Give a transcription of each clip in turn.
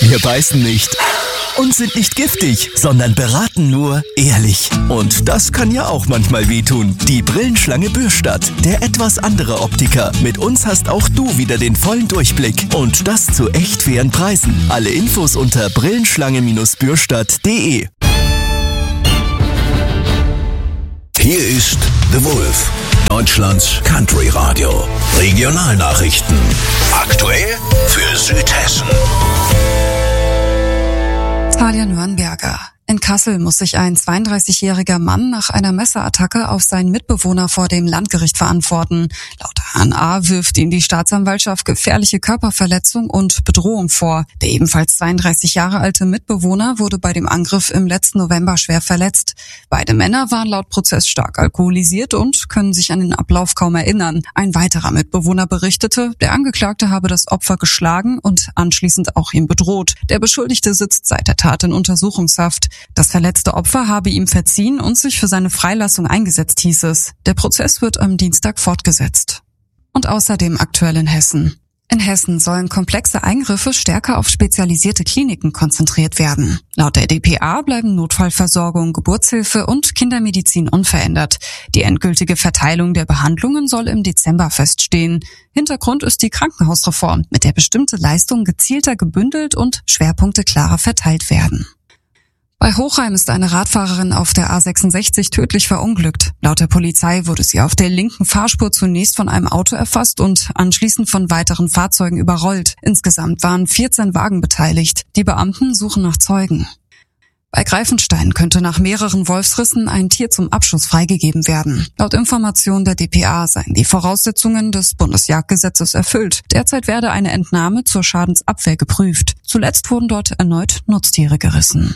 Wir beißen nicht und sind nicht giftig, sondern beraten nur ehrlich. Und das kann ja auch manchmal wehtun. Die Brillenschlange Bürstadt, der etwas andere Optiker. Mit uns hast auch du wieder den vollen Durchblick. Und das zu echt fairen Preisen. Alle Infos unter brillenschlange-bürstadt.de. Hier ist The Wolf, Deutschlands Country Radio. Regionalnachrichten. Aktuell für Südhessen. Talia Nürnberger. In Kassel muss sich ein 32-jähriger Mann nach einer Messerattacke auf seinen Mitbewohner vor dem Landgericht verantworten. Laut HNA wirft ihm die Staatsanwaltschaft gefährliche Körperverletzung und Bedrohung vor. Der ebenfalls 32 Jahre alte Mitbewohner wurde bei dem Angriff im letzten November schwer verletzt. Beide Männer waren laut Prozess stark alkoholisiert und können sich an den Ablauf kaum erinnern. Ein weiterer Mitbewohner berichtete, der Angeklagte habe das Opfer geschlagen und anschließend auch ihn bedroht. Der Beschuldigte sitzt seit der Tat in Untersuchungshaft. Das verletzte Opfer habe ihm verziehen und sich für seine Freilassung eingesetzt, hieß es. Der Prozess wird am Dienstag fortgesetzt. Und außerdem aktuell in Hessen. In Hessen sollen komplexe Eingriffe stärker auf spezialisierte Kliniken konzentriert werden. Laut der dpa bleiben Notfallversorgung, Geburtshilfe und Kindermedizin unverändert. Die endgültige Verteilung der Behandlungen soll im Dezember feststehen. Hintergrund ist die Krankenhausreform, mit der bestimmte Leistungen gezielter gebündelt und Schwerpunkte klarer verteilt werden. Bei Hochheim ist eine Radfahrerin auf der A66 tödlich verunglückt. Laut der Polizei wurde sie auf der linken Fahrspur zunächst von einem Auto erfasst und anschließend von weiteren Fahrzeugen überrollt. Insgesamt waren 14 Wagen beteiligt. Die Beamten suchen nach Zeugen. Bei Greifenstein könnte nach mehreren Wolfsrissen ein Tier zum Abschuss freigegeben werden. Laut Information der dpa seien die Voraussetzungen des Bundesjagdgesetzes erfüllt. Derzeit werde eine Entnahme zur Schadensabwehr geprüft. Zuletzt wurden dort erneut Nutztiere gerissen.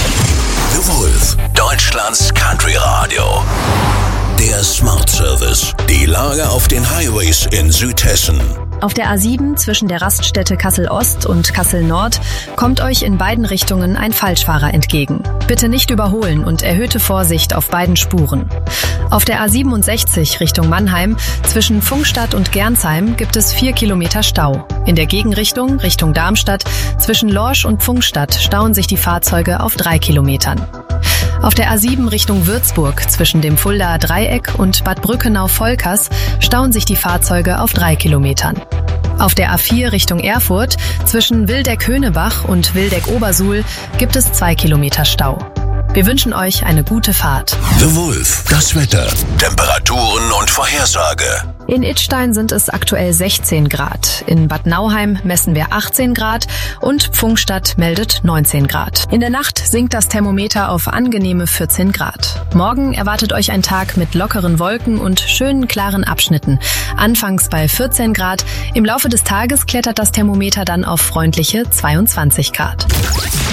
The Wolf, Deutschlands Country Radio. Der Smart Service. Die Lage auf den Highways in Südhessen. Auf der A7 zwischen der Raststätte Kassel-Ost und Kassel-Nord kommt euch in beiden Richtungen ein Falschfahrer entgegen. Bitte nicht überholen und erhöhte Vorsicht auf beiden Spuren. Auf der A67 Richtung Mannheim zwischen Pfungstadt und Gernsheim gibt es 4 Kilometer Stau. In der Gegenrichtung Richtung Darmstadt zwischen Lorsch und Pfungstadt stauen sich die Fahrzeuge auf 3 Kilometern. Auf der A7 Richtung Würzburg zwischen dem Fuldaer Dreieck und Bad Brückenau-Volkers stauen sich die Fahrzeuge auf 3 Kilometern. Auf der A4 Richtung Erfurt zwischen Wildeck-Höhnebach und Wildeck-Obersuhl gibt es 2 Kilometer Stau. Wir wünschen euch eine gute Fahrt. The Wolf, das Wetter, Temperaturen und Vorhersage. In Idstein sind es aktuell 16 Grad. In Bad Nauheim messen wir 18 Grad und Pfungstadt meldet 19 Grad. In der Nacht sinkt das Thermometer auf angenehme 14 Grad. Morgen erwartet euch ein Tag mit lockeren Wolken und schönen klaren Abschnitten. Anfangs bei 14 Grad. Im Laufe des Tages klettert das Thermometer dann auf freundliche 22 Grad.